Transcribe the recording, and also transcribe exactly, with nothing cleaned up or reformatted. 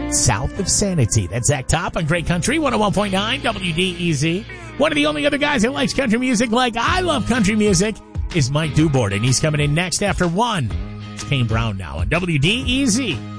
South of Sanity. That's Zach Top on Great Country, one oh one point nine W D E Z. One of the only other guys that likes country music like I love country music is Mike Dubord, and he's coming in next after one. It's Kane Brown now on W D E Z.